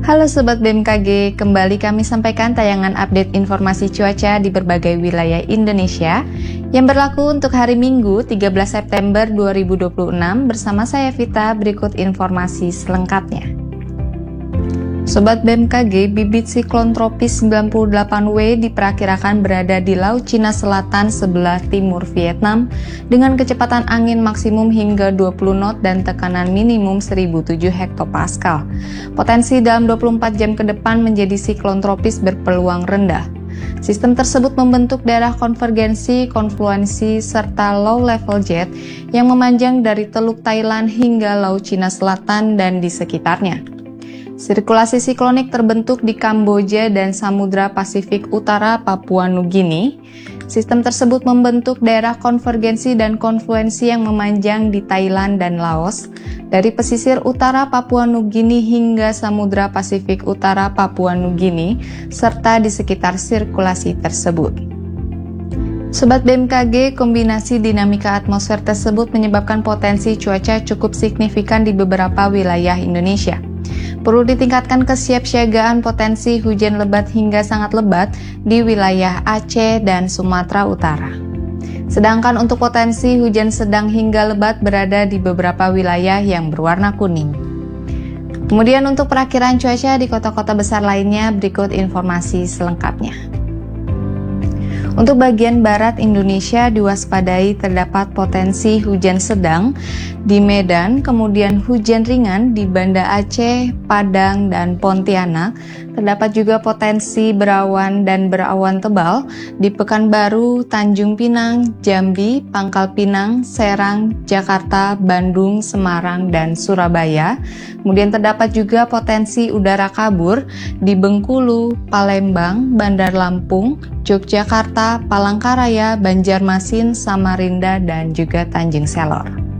Halo Sobat BMKG, kembali kami sampaikan tayangan update informasi cuaca di berbagai wilayah Indonesia yang berlaku untuk hari Minggu 13 September 2026 bersama saya Vita, berikut informasi selengkapnya. Sobat BMKG, bibit siklon tropis 98W diperkirakan berada di Laut Cina Selatan sebelah timur Vietnam dengan kecepatan angin maksimum hingga 20 knot dan tekanan minimum 1007 hektopascal. Potensi dalam 24 jam ke depan menjadi siklon tropis berpeluang rendah. Sistem tersebut membentuk daerah konvergensi, konfluensi, serta low level jet yang memanjang dari Teluk Thailand hingga Laut Cina Selatan dan di sekitarnya. Sirkulasi siklonik terbentuk di Kamboja dan Samudra Pasifik Utara Papua Nugini. Sistem tersebut membentuk daerah konvergensi dan konfluensi yang memanjang di Thailand dan Laos, dari pesisir utara Papua Nugini hingga Samudra Pasifik Utara Papua Nugini, serta di sekitar sirkulasi tersebut. Sobat BMKG, kombinasi dinamika atmosfer tersebut menyebabkan potensi cuaca cukup signifikan di beberapa wilayah Indonesia. Perlu ditingkatkan kesiapsiagaan potensi hujan lebat hingga sangat lebat di wilayah Aceh dan Sumatera Utara. Sedangkan untuk potensi hujan sedang hingga lebat berada di beberapa wilayah yang berwarna kuning. Kemudian untuk perakiraan cuaca di kota-kota besar lainnya, berikut informasi selengkapnya. Untuk bagian barat Indonesia diwaspadai terdapat potensi hujan sedang di Medan, kemudian hujan ringan di Banda Aceh, Padang, dan Pontianak. Terdapat juga potensi berawan dan berawan tebal di Pekanbaru, Tanjung Pinang, Jambi, Pangkal Pinang, Serang, Jakarta, Bandung, Semarang, dan Surabaya. Kemudian terdapat juga potensi udara kabur di Bengkulu, Palembang, Bandar Lampung, Yogyakarta, Palangkaraya, Banjarmasin, Samarinda, dan juga Tanjung Selor.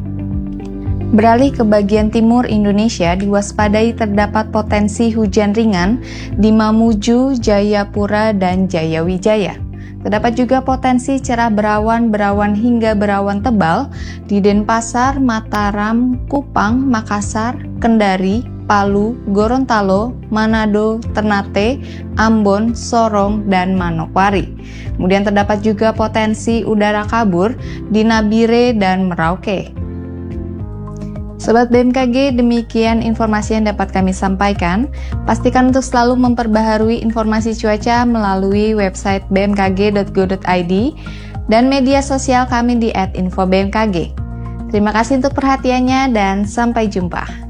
Beralih ke bagian timur Indonesia, diwaspadai terdapat potensi hujan ringan di Mamuju, Jayapura, dan Jayawijaya. Terdapat juga potensi cerah berawan hingga berawan tebal di Denpasar, Mataram, Kupang, Makassar, Kendari, Palu, Gorontalo, Manado, Ternate, Ambon, Sorong, dan Manokwari. Kemudian terdapat juga potensi udara kabur di Nabire dan Merauke. Sobat BMKG, demikian informasi yang dapat kami sampaikan. Pastikan untuk selalu memperbaharui informasi cuaca melalui website bmkg.go.id dan media sosial kami di @infobmkg. Terima kasih untuk perhatiannya dan sampai jumpa.